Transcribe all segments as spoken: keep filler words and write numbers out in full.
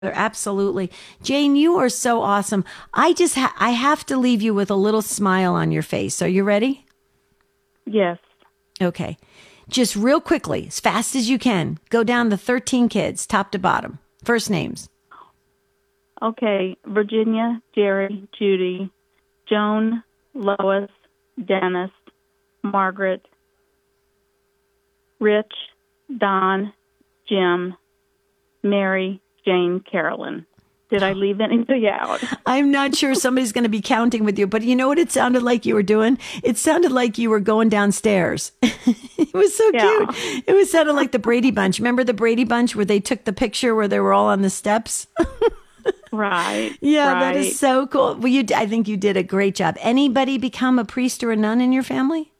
Absolutely. Jane, you are so awesome. I just, ha- I have to leave you with a little smile on your face. Are you ready? Yes. Okay. Just real quickly, as fast as you can, go down the thirteen kids, top to bottom. First names. Okay. Virginia, Jerry, Judy, Joan, Lois, Dennis, Margaret, Rich, Don, Jim, Mary, Jane, Carolyn. Did I leave anybody out? I'm not sure somebody's going to be counting with you, but you know what it sounded like you were doing? It sounded like you were going downstairs. It was so Yeah. cute. It was sounded like the Brady Bunch. Remember the Brady Bunch where they took the picture where they were all on the steps? Right. Yeah, right. that is so cool. Well, you, I think you did a great job. Anybody become a priest or a nun in your family?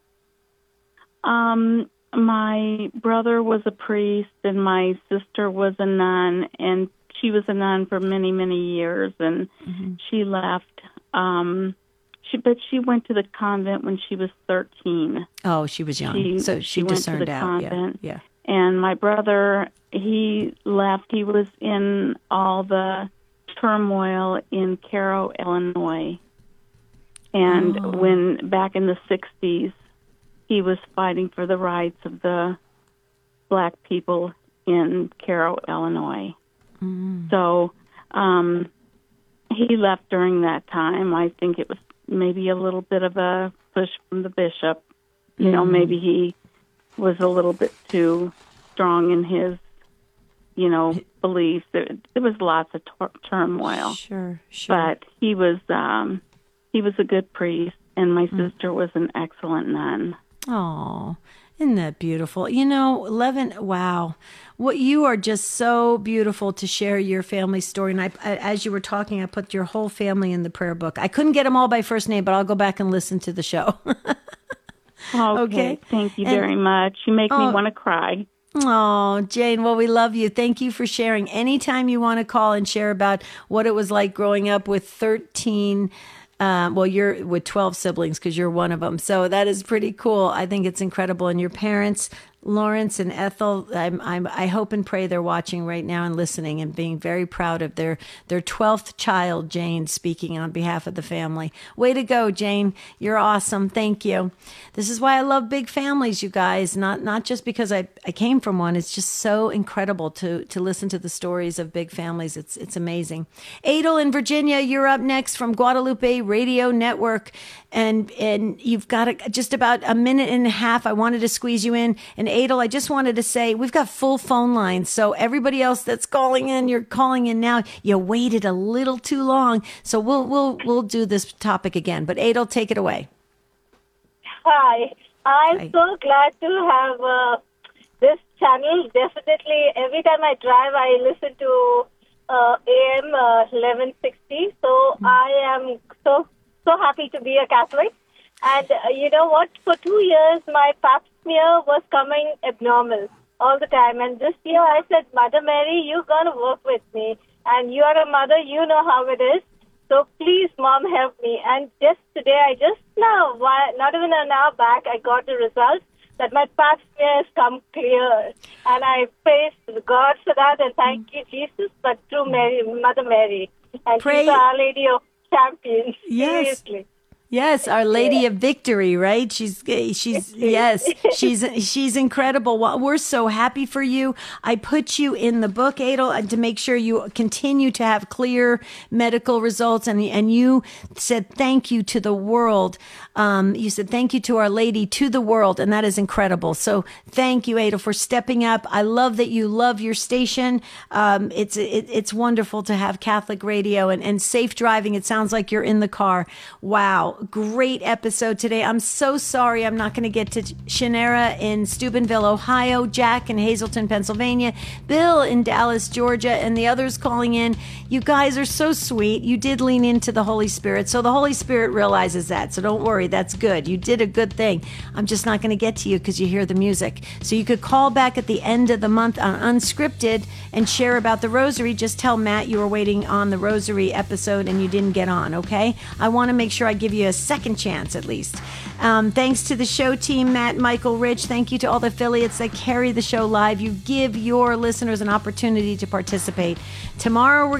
Um, my brother was a priest and my sister was a nun, and she was a nun for many, many years, and mm-hmm. she left. Um, she, but she went to the convent when she was thirteen. Oh, she was young, she, so she, she discerned went to the out. Convent. Yeah, yeah. And my brother, he left. He was in all the turmoil in Cairo, Illinois, and oh. when back in the sixties, he was fighting for the rights of the black people in Cairo, Illinois. Mm. So um, he left during that time. I think it was maybe a little bit of a push from the bishop. You mm. know, maybe he was a little bit too strong in his, you know, beliefs. There, there was lots of tor- turmoil. Sure, sure. But he was um, he was a good priest, and my mm. sister was an excellent nun. Oh, isn't that beautiful? You know, Levin, wow. What you are just so beautiful to share your family story. And I, I, as you were talking, I put your whole family in the prayer book. I couldn't get them all by first name, but I'll go back and listen to the show. okay. okay. Thank you and, very much. You make oh, me want to cry. Oh, Jane, well, we love you. Thank you for sharing. Anytime you want to call and share about what it was like growing up with thirteen Um, well, you're with twelve siblings because you're one of them. So that is pretty cool. I think it's incredible. And your parents, Lawrence and Ethel, I'm, I'm, I hope and pray they're watching right now and listening and being very proud of their, their twelfth child, Jane, speaking on behalf of the family. Way to go, Jane. You're awesome. Thank you. This is why I love big families, you guys, not, not just because I, I came from one. It's just so incredible to, to listen to the stories of big families. It's, it's amazing. Adel in Virginia, you're up next from Guadalupe Radio Network. And, and you've got a, just about a minute and a half. I wanted to squeeze you in. And Adel, I just wanted to say we've got full phone lines. So everybody else that's calling in, you're calling in now. You waited a little too long. So we'll, we'll, we'll do this topic again. But Adel, take it away. Hi. I'm Hi. so glad to have uh, this channel. Definitely, every time I drive, I listen to uh, A M uh, eleven sixty. So mm-hmm. I am so, so happy to be a Catholic. And uh, you know what? For two years, my pap smear was coming abnormal all the time. And this year, I said, Mother Mary, you're going to work with me. And you are a mother. You know how it is. So please, Mom, help me. And just today, I just now, not even an hour back, I got the results that my pap smear has come clear. And I praise God for that. And thank you, Jesus, but through Mary, Mother Mary. And Pray. she's Our Lady of Champions. Yes. Seriously. Yes, Our Lady of Victory, right? She's, she's, yes, she's, she's incredible. Well, we're so happy for you. I put you in the book, Adel, to make sure you continue to have clear medical results. And, and you said thank you to the world. Um, you said thank you to Our Lady, to the world. And that is incredible. So thank you, Adel, for stepping up. I love that you love your station. Um, it's, it, it's wonderful to have Catholic radio and, and safe driving. It sounds like you're in the car. Wow. Great episode today. I'm so sorry I'm not going to get to Shanera in Steubenville, Ohio, Jack in Hazleton, Pennsylvania, Bill in Dallas, Georgia, and the others calling in. You guys are so sweet. You did lean into the Holy Spirit. So the Holy Spirit realizes that. So don't worry. That's good. You did a good thing. I'm just not going to get to you because you hear the music. So you could call back at the end of the month on Unscripted and share about the Rosary. Just tell Matt you were waiting on the Rosary episode and you didn't get on, okay? I want to make sure I give you a a second chance at least. Um, thanks to the show team, Matt, Michael, Rich. Thank you to all the affiliates that carry the show live. You give your listeners an opportunity to participate. Tomorrow, we're